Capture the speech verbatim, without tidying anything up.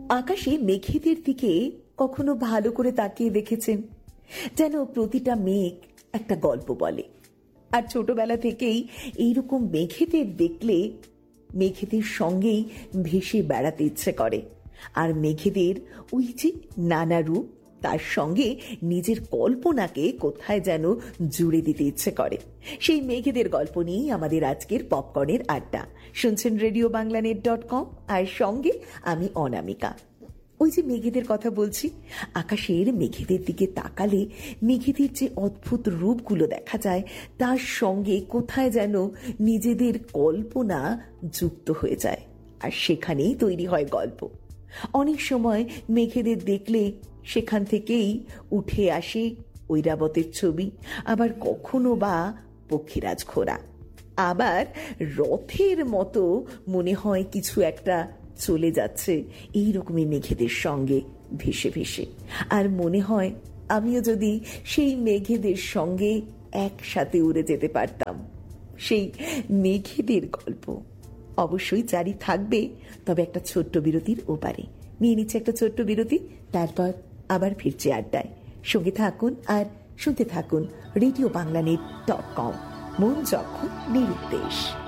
আকাশে মেঘেদের দিকে কখনো ভালো করে তাকিয়ে দেখেছেন? যেন প্রতিটা মেঘ একটা গল্প বলে। আর ছোটবেলা থেকেই এইরকম মেঘেদের দেখলে মেঘেদের সঙ্গেই ভেসে বেড়াতে ইচ্ছে করে। আর মেঘেদের ওই যে নানা রূপ, তার সঙ্গে নিজের কল্পনাকে কোথায় যেন জুড়ে দিতে ইচ্ছে করে। সেই মেঘেদের গল্প নিয়েই আমাদের আজকের পপকর্নের আড্ডা। শুনছেন radio Bangla net dot com, আর সঙ্গে আমি অনামিকা। ওই যে মেঘেদের কথা বলছি, আকাশের মেঘেদের দিকে তাকালে মেঘেদের যে অদ্ভুত রূপগুলো দেখা যায়, তার সঙ্গে কোথায় যেন নিজেদের কল্পনা যুক্ত হয়ে যায়, আর সেখানেই তৈরি হয় গল্প। অনেক সময় মেঘেদের দেখলে সেখান থেকেই উঠে আসে ঐরাবতের ছবি, আবার কখনো বা পক্ষীরাজ ঘোড়া, আবার রথের মতো মনে হয় কিছু একটা চলে যাচ্ছে এই রকমই মেঘেদের সঙ্গে ভেসে ভেসে। আর মনে হয় আমিও যদি সেই মেঘেদের সঙ্গে একসাথে উড়ে যেতে পারতাম। সেই মেঘেদের গল্প অবশ্যই জারি থাকবে, তবে একটা ছোট্ট বিরতির ওপারে। নিয়ে নিচ্ছে একটা ছোট্ট বিরতি, তারপর আবার ফিরছি আড্ডায়। সঙ্গে থাকুন আর শুনতে থাকুন radio Bangla net dot com, মন যখন নিরুদ্দেশ।